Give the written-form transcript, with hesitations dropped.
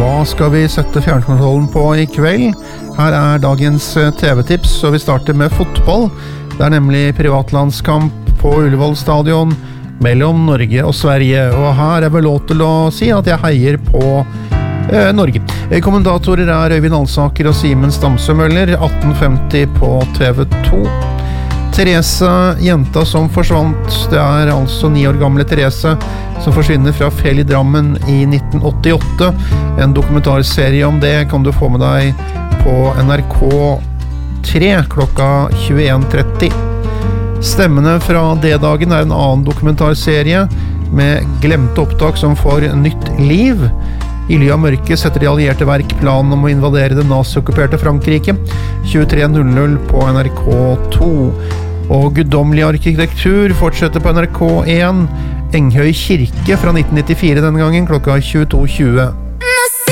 Hva skal vi sette fjernkontrollen på I kveld? Her dagens TV-tips, og vi starter med fotball. Det nemlig privatlandskamp på Ullevål stadion mellom Norge og Sverige, og her vel lov til å si at jeg heier på Norge. Kommentatorer Øyvind Alsaker og Simen Stamsø Møller, 1850 på TV 2. Therese, jenta som forsvant, det altså 9 år gamle Therese som forsvinner fra Fjell I Drammen I 1988. En dokumentarserie om det kan du få med deg på NRK3 klokka 21:30. Stemmene fra D-dagen en annen dokumentarserie med glemte opptak som får nytt liv. I ly av mørket setter de allierte verk planen om å invadere det nazi-okkuperte Frankrike 23:00 på NRK2. Og Guddommelig arkitektur fortsetter på NRK1. Enghøy kirke fra 1994 denne gangen klokka 22:20.